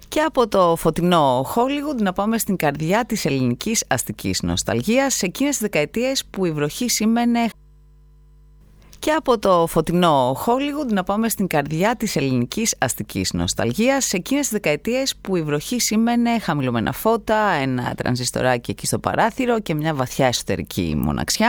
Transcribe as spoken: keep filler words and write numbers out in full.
Και από το φωτεινό Hollywood να πάμε στην καρδιά της ελληνικής αστικής νοσταλγίας, σε εκείνες τις δεκαετίες που η βροχή σήμαινε... Και από το φωτεινό Hollywood να πάμε στην καρδιά της ελληνικής αστικής νοσταλγίας, σε εκείνες τις δεκαετίες που η βροχή σήμαινε χαμηλωμένα φώτα, ένα τρανζιστοράκι εκεί στο παράθυρο και μια βαθιά εσωτερική μοναξιά.